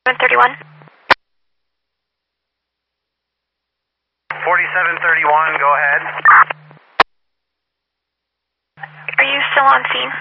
731. 4731, go ahead. Are you still on scene?